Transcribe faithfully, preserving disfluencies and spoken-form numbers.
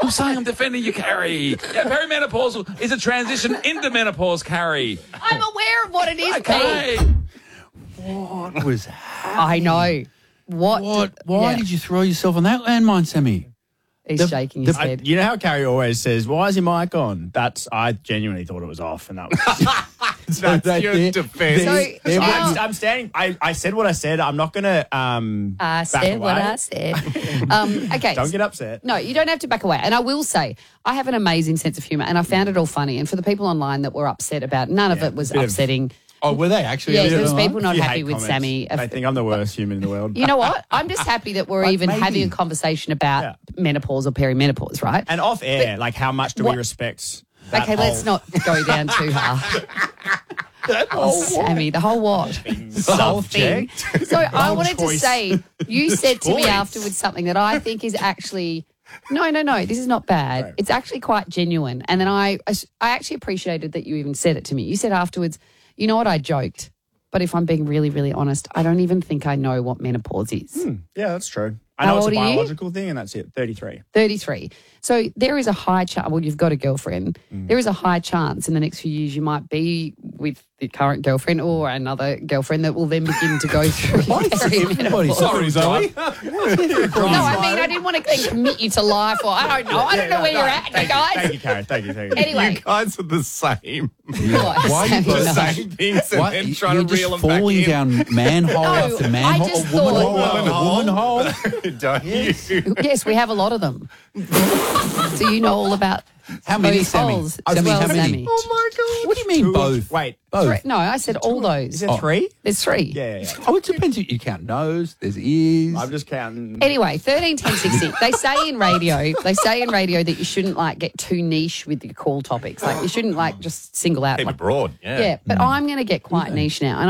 I'm saying I'm defending you, Carrie. Yeah, perimenopausal is a transition into menopause, Carrie. I'm aware of what it is, Okay. Pete. What was happening? I know. What? What? Why yeah. did you throw yourself on that landmine, Sammy? He's the- shaking the- his I, head. you know how Carrie always says, "Why is your mic on?" That's I genuinely thought it was off, and that was So that's your there- defense. So- there- now- I'm, I'm standing. I, I said what I said. I'm not gonna. Um, I back said what away. I said. um, okay. Don't get upset. No, you don't have to back away. And I will say, I have an amazing sense of humour, and I found it all funny. And for the people online that were upset about, none of Yeah, it was bit of- upsetting. Oh, were they actually? Yeah, Yeah, there was right. people not Few happy hate with comments. Sammy. I think I'm the worst human in the world. You know what? I'm just happy that we're But even maybe. having a conversation about Yeah. menopause or perimenopause, right? And off air, like how much do what- we respect? That Okay, let's whole not go down too hard. Oh, Sammy, the whole what? The whole thing. subject. So I Whole wanted to choice. say, you said to me Choice. afterwards something that I think is actually, no, no, no, this is not bad. Right. It's actually quite genuine. And then I, I actually appreciated that you even said it to me. You said afterwards, you know what, I joked. But if I'm being really, really honest, I don't even think I know what menopause is. Yeah, that's true. I How know it's old a are you? biological thing, and that's it. thirty-three. thirty-three. So there is a high chance, well, you've got a girlfriend. Mm. There is a high chance in the next few years you might be with the current girlfriend or another girlfriend that will then begin to go through Everybody, perimenopause. sorry, Zoe. No, I mean, I didn't want to then commit you to life or I don't know. I don't know where you're at, you Thank guys. You, thank you, Karen. Thank you, thank you. Anyway. You guys are the same. What? Why you Sammy, both no. Saying things and What? then You- trying You're to reel just them back falling in. down manhole No, after I manhole. just a woman thought- hole after woman hole. Don't you? Yes, we have a lot of them. So you know all about How many, those Sammy? holes I as mean, well, how many? Sammy. Oh my god. What do you mean Two of- both? Wait. Both. Three- No, I said all those. Is there three? There's three. Yeah, yeah, yeah. Oh, it depends. You count nose. There's ears. I'm just counting. Anyway, thirteen, ten, sixty. They say in radio, they say in radio that you shouldn't like get too niche with your call topics. Like you shouldn't like just single out. Keep Like, it broad. Yeah. yeah, but I'm going to get quite niche now. And